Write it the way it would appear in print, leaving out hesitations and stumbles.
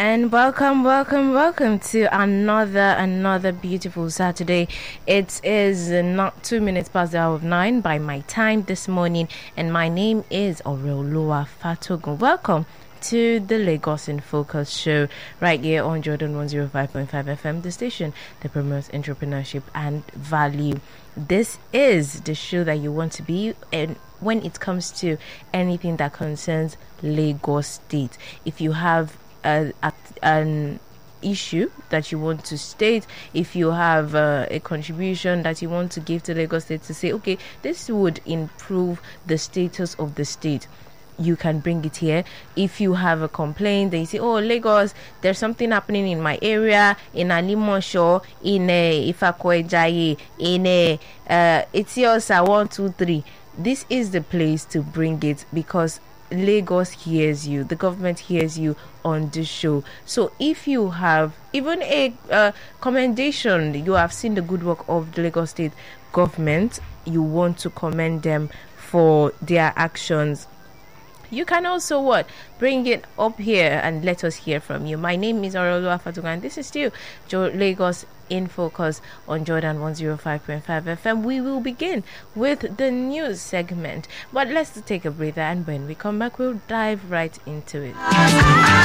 And welcome to another beautiful Saturday. It is not 2 minutes past the hour of 9 by my time this morning, and my name is Oreoluwa Fatogun. Welcome to the Lagos in Focus show right here on Jordan 105.5 FM, the station that promotes entrepreneurship and value. This is the show that you want to be, and when it comes to anything that concerns Lagos State, if you have an issue that you want to state, if you have a contribution that you want to give to Lagos State to say, okay, this would improve the status of the state, you can bring it here. If you have a complaint, they say, oh, Lagos, there's something happening in my area, in Alimosho, in Ifakwejaye, in Etiosa 123. This is the place to bring it, because Lagos hears you, the government hears you on this show. So if you have even a commendation, you have seen the good work of the Lagos State government, you want to commend them for their actions, you can also bring it up here and let us hear from you. My name is Oreoluwa Fatogun, and this is still Lagos in Focus on Jordan 105.5 FM. We will begin with the news segment, but let's take a breather, and when we come back, we'll dive right into it.